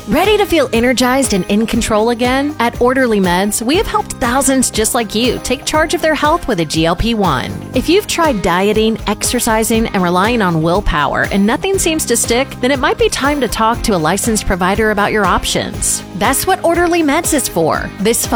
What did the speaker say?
Ready to feel energized and in control again? At Orderly Meds, we have helped thousands just like you take charge of their health with a GLP-1. If you've tried dieting, exercising, and relying on willpower and nothing seems to stick, then it might be time to talk to a licensed provider about your options. That's what Orderly Meds is for. This